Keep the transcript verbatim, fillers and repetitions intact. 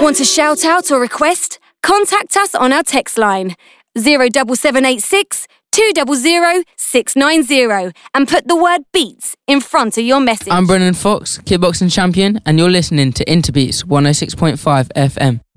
Want to shout out or request? Contact us on our text line zero seven seven eight six two zero zero six nine zero and put the word beats in front of your message. I'm Brennan Fox, kickboxing champion, and you're listening to Interbeats one oh six point five F M.